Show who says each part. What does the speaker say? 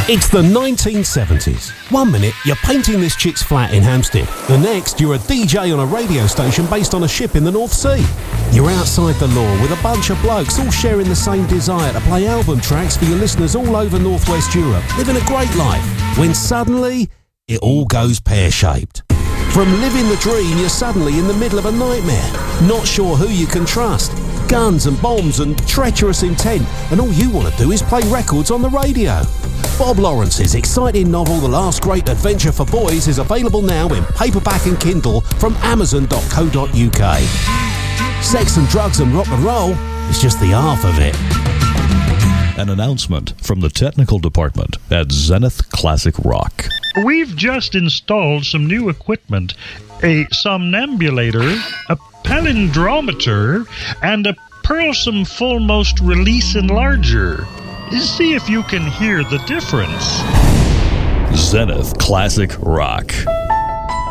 Speaker 1: It's the 1970s. One minute, you're painting this chick's flat in Hampstead. The next, you're a DJ on a radio station based on a ship in the North Sea. You're outside the law with a bunch of blokes all sharing the same desire to play album tracks for your listeners all over Northwest Europe, living a great life. When suddenly, it all goes pear-shaped. From living the dream, you're suddenly in the middle of a nightmare, not sure who you can trust. Guns and bombs and treacherous intent, and all you want to do is play records on the radio. Bob Lawrence's exciting novel The Last Great Adventure for Boys is available now in paperback and Kindle from Amazon.co.uk. Sex and drugs and rock and roll is just the half of it.
Speaker 2: An announcement from the technical department at Zenith Classic Rock.
Speaker 3: We've just installed some new equipment, a somnambulator, a palindrometer, and a Pearlsome Fullmost Release Enlarger. See if you can hear the difference.
Speaker 2: Zenith Classic Rock.